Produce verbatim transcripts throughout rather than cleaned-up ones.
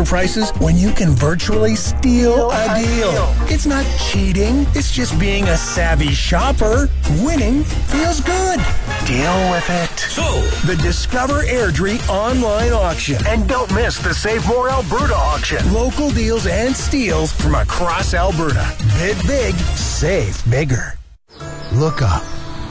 dealer prices when you can virtually steal a deal. It's not cheating. It's just being a savvy shopper. Winning feels good. Deal with it. So, the Discover Airdrie online auction. And don't miss the Save More Alberta auction. Local deals and steals from across Alberta. Bid big, save bigger. Look up,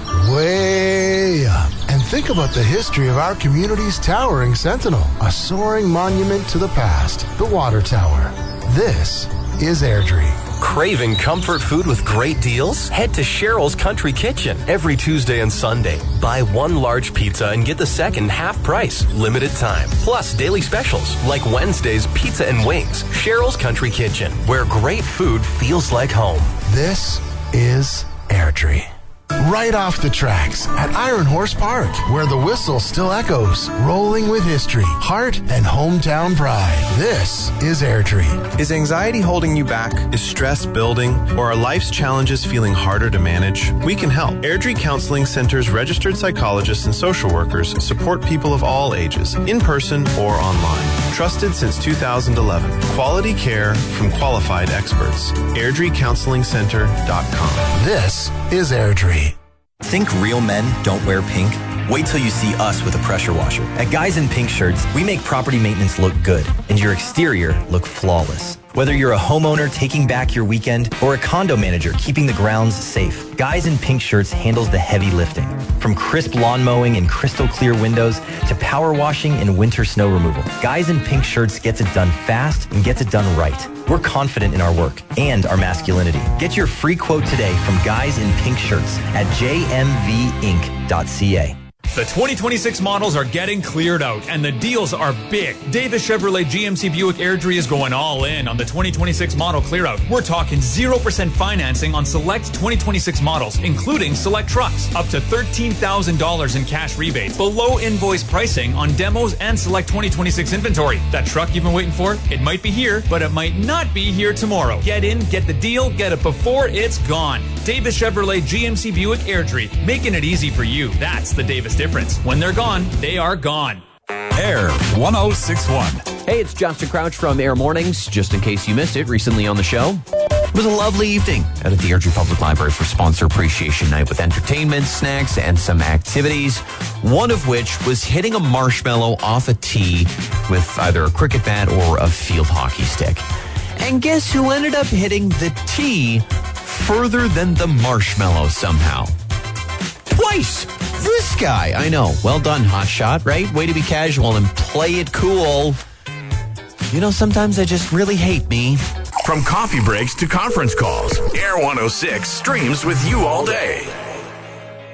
way up, and think about the history of our community's towering sentinel, a soaring monument to the past, the Water Tower. This is Airdrie. Craving comfort food with great deals? Head to Cheryl's Country Kitchen every Tuesday and Sunday. Buy one large pizza and get the second half price, limited time. Plus daily specials like Wednesday's pizza and wings. Cheryl's Country Kitchen, where great food feels like home. This is Airdrie. Right off the tracks at Iron Horse Park, where the whistle still echoes, rolling with history, heart, and hometown pride. This is Airdrie. Is anxiety holding you back? Is stress building? Or are life's challenges feeling harder to manage? We can help. Airdrie Counseling Center's registered psychologists and social workers support people of all ages, in person or online. Trusted since two thousand eleven. Quality care from qualified experts. Airdrie Counseling Center dot com. This is Airdrie. Think real men don't wear pink? Wait till you see us with a pressure washer. At Guys in Pink Shirts, we make property maintenance look good and your exterior look flawless. Whether you're a homeowner taking back your weekend or a condo manager keeping the grounds safe, Guys in Pink Shirts handles the heavy lifting. From crisp lawn mowing and crystal clear windows to power washing and winter snow removal, Guys in Pink Shirts gets it done fast and gets it done right. We're confident in our work and our masculinity. Get your free quote today from Guys in Pink Shirts at j m v inc dot c a. The twenty twenty-six models are getting cleared out, and the deals are big. Davis Chevrolet G M C Buick Airdrie is going all in on the twenty twenty-six model clear out. We're talking zero percent financing on select twenty twenty-six models, including select trucks. Up to thirteen thousand dollars in cash rebates. Below invoice pricing on demos and select twenty twenty-six inventory. That truck you've been waiting for? It might be here, but it might not be here tomorrow. Get in, get the deal, get it before it's gone. Davis Chevrolet G M C Buick Airdrie, making it easy for you. That's the Davis difference. When they're gone, they are gone. Air one oh six point one. Hey, it's Justin Crouch from Air Mornings. Just in case you missed it recently on the show, it was a lovely evening out at the Airdrie Public Library for Sponsor Appreciation Night with entertainment, snacks, and some activities. One of which was hitting a marshmallow off a tee with either a cricket bat or a field hockey stick. And guess who ended up hitting the tee further than the marshmallow somehow? Twice! This guy, I know. Well done, hot shot, right? Way to be casual and play it cool. You know, sometimes I just really hate me. From coffee breaks to conference calls, Air one oh six streams with you all day.